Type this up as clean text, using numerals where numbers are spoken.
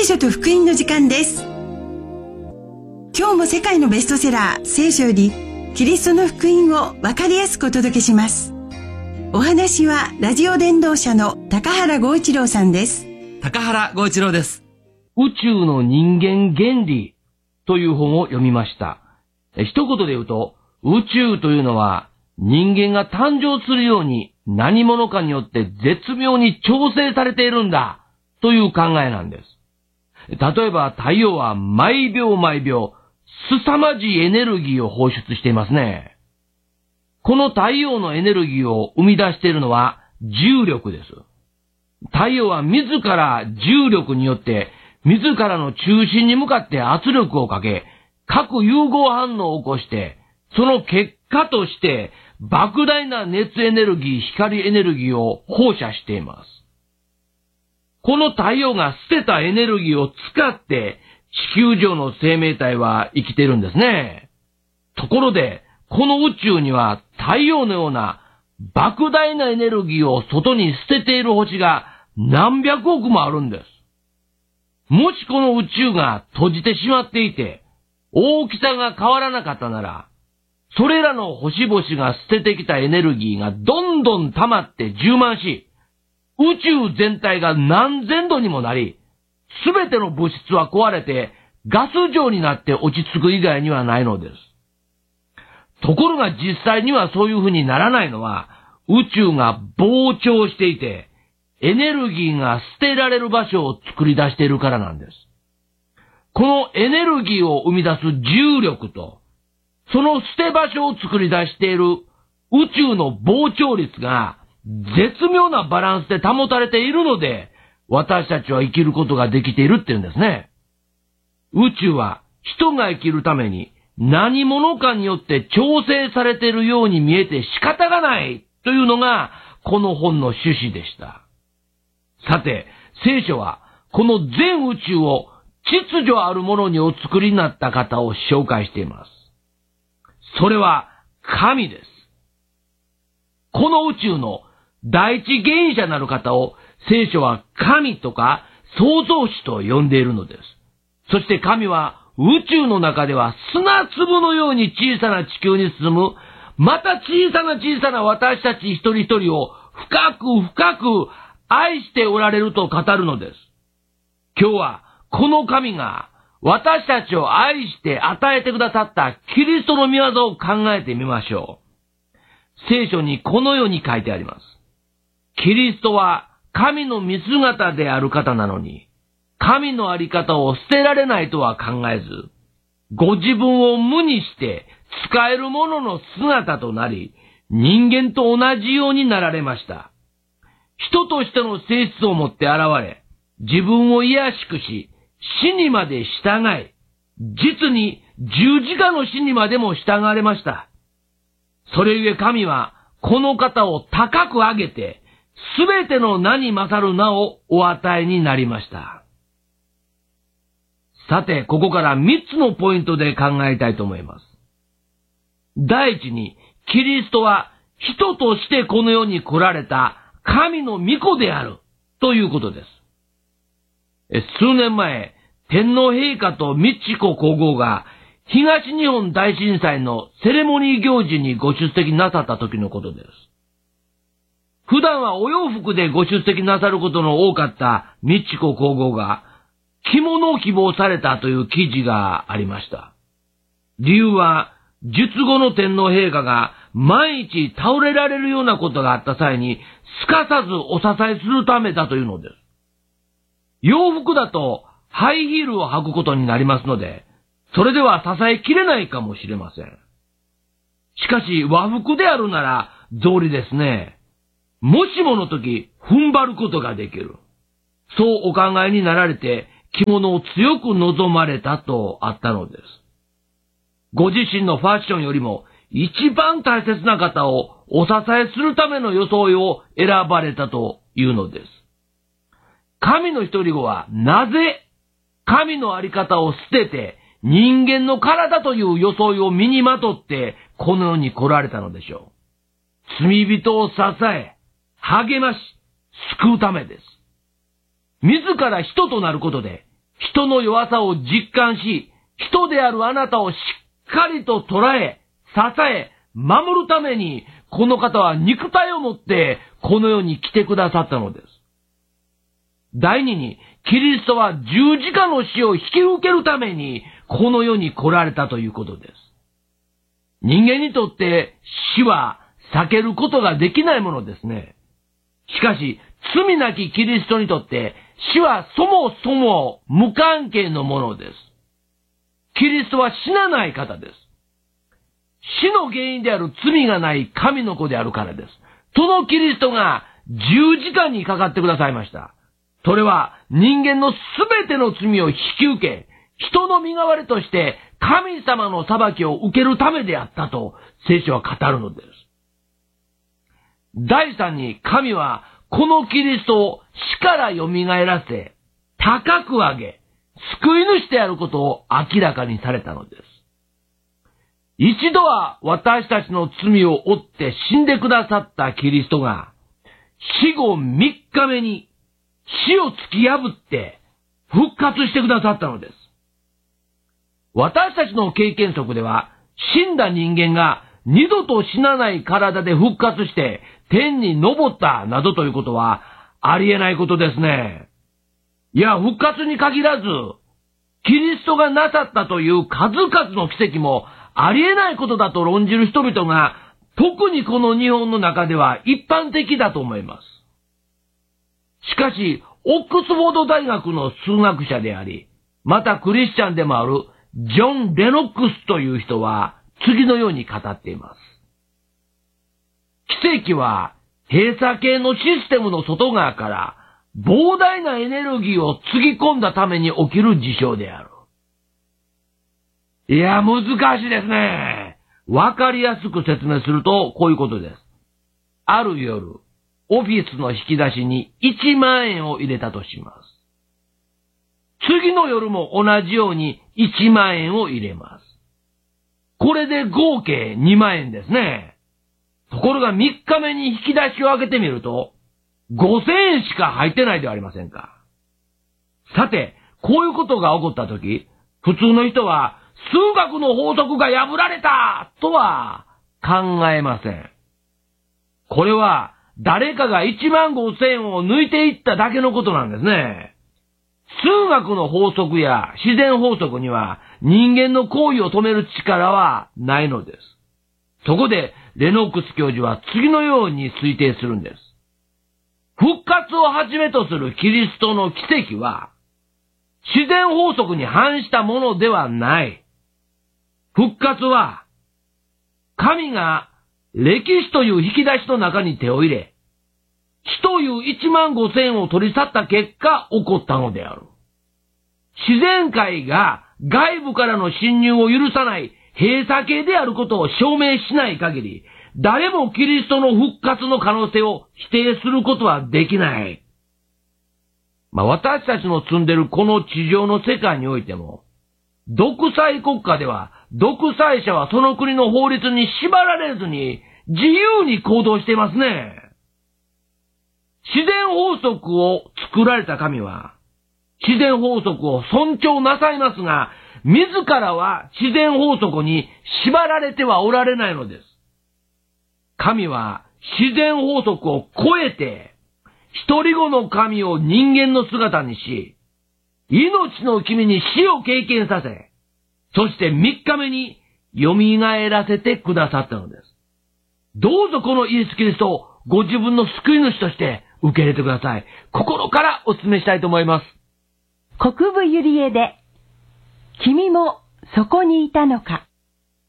書と福音の時間です。今日も世界のベストセラー聖書よりキリストの福音を分かりやすくお届けします。お話はラジオ伝道者の高原剛一郎さんです。 高原剛一郎です。宇宙の人間原理という本を読みました。一言で言うと、宇宙というのは人間が誕生するように何者かによって絶妙に調整されているんだという考えなんです。例えば太陽は毎秒毎秒凄まじいエネルギーを放出していますね。この太陽のエネルギーを生み出しているのは重力です。太陽は自ら重力によって自らの中心に向かって圧力をかけ、核融合反応を起こして、その結果として莫大な熱エネルギー、光エネルギーを放射しています。この太陽が捨てたエネルギーを使って地球上の生命体は生きているんですね。ところで、この宇宙には太陽のような莫大なエネルギーを外に捨てている星が何百億もあるんです。もしこの宇宙が閉じてしまっていて、大きさが変わらなかったなら、それらの星々が捨ててきたエネルギーがどんどん溜まって充満し、宇宙全体が何千度にもなり、すべての物質は壊れてガス状になって落ち着く以外にはないのです。ところが実際にはそういう風にならないのは、宇宙が膨張していて、エネルギーが捨てられる場所を作り出しているからなんです。このエネルギーを生み出す重力と、その捨て場所を作り出している宇宙の膨張率が絶妙なバランスで保たれているので、私たちは生きることができているっていうんですね。宇宙は人が生きるために何者かによって調整されているように見えて仕方がないというのがこの本の趣旨でした。さて、聖書はこの全宇宙を秩序あるものにお作りになった方を紹介しています。それは神です。この宇宙の第一原因者なる方を聖書は神とか創造主と呼んでいるのです。そして神は宇宙の中では砂粒のように小さな地球に住む、また小さな私たち一人一人を深く愛しておられると語るのです。今日はこの神が私たちを愛して与えてくださったキリストの御業を考えてみましょう。聖書にこのように書いてあります。キリストは神の見姿である方なのに、神のあり方を捨てられないとは考えず、ご自分を無にして使えるものの姿となり、人間と同じようになられました。人としての性質を持って現れ、自分を卑しくし、死にまで従い、実に十字架の死にまでも従われました。それゆえ神はこの方を高く上げて、すべての名に勝る名をお与えになりました。さて、ここから3つのポイントで考えたいと思います。第一に、キリストは人としてこの世に来られた神の御子であるということです。数年前、天皇陛下と美智子皇后が東日本大震災のセレモニー行事にご出席なさった時のことです。普段はお洋服でご出席なさることの多かった美智子皇后が着物を希望されたという記事がありました。理由は、術後の天皇陛下が万一倒れられるようなことがあった際にすかさずお支えするためだというのです。洋服だとハイヒールを履くことになりますので、それでは支えきれないかもしれません。しかし和服であるなら道理ですね。もしもの時踏ん張ることができる。そうお考えになられて着物を強く望まれたとあったのです。ご自身のファッションよりも一番大切な方をお支えするための装いを選ばれたというのです。神の一人子はなぜ神のあり方を捨てて人間の体という装いを身にまとってこの世に来られたのでしょう。罪人を支え、励まし、救うためです。自ら人となることで、 人の弱さを実感し、人であるあなたをしっかりと捉え、支え、守るために、この方は肉体を持ってこの世に来てくださったのです。第二に、キリストは十字架の死を引き受けるためにこの世に来られたということです。人間にとって死は避けることができないものですね。しかし、罪なきキリストにとって死はそもそも無関係のものです。キリストは死なない方です。死の原因である罪がない神の子であるからです。そのキリストが十字架にかかってくださいました。それは人間のすべての罪を引き受け、人の身代わりとして神様の裁きを受けるためであったと聖書は語るのです。第三に、神はこのキリストを死から蘇らせ、高く上げ、救い主であることを明らかにされたのです。一度は私たちの罪を負って死んでくださったキリストが、死後3日目に死を突き破って復活してくださったのです。私たちの経験則では、死んだ人間が二度と死なない体で復活して天に昇ったなどということはありえないことですね。いや、復活に限らず、キリストがなさったという数々の奇跡もありえないことだと論じる人々が、特にこの日本の中では一般的だと思います。しかし、オックスフォード大学の数学者であり、またクリスチャンでもあるジョン・レノックスという人は次のように語っています。奇跡は閉鎖系のシステムの外側から膨大なエネルギーをつぎ込んだために起きる事象である。いや、難しいですね。わかりやすく説明するとこういうことです。ある夜、オフィスの引き出しに1万円を入れたとします。次の夜も同じように1万円を入れます。これで合計2万円ですね。ところが3日目に引き出しを開けてみると、5000円しか入ってないではありませんか。さて、こういうことが起こったとき、普通の人は数学の法則が破られたとは考えません。これは誰かが1万5000円を抜いていっただけのことなんですね。数学の法則や自然法則には人間の行為を止める力はないのです。そこでレノックス教授は次のように推定するんです。復活をはじめとするキリストの奇跡は自然法則に反したものではない。復活は神が歴史という引き出しの中に手を入れ、死という1万5000円を取り去った結果起こったのである。自然界が外部からの侵入を許さない閉鎖系であることを証明しない限り、誰もキリストの復活の可能性を否定することはできない。私たちの住んでいるこの地上の世界においても、独裁国家では独裁者はその国の法律に縛られずに自由に行動していますね。自然法則を作られた神は、自然法則を尊重なさいますが、自らは自然法則に縛られてはおられないのです。神は自然法則を超えて、一人子の神を人間の姿にし、命の君に死を経験させ、そして3日目に蘇らせてくださったのです。どうぞこのイエス・キリストをご自分の救い主として受け入れてください。心からお勧めしたいと思います。 国分ゆりえで、君もそこにいたのか。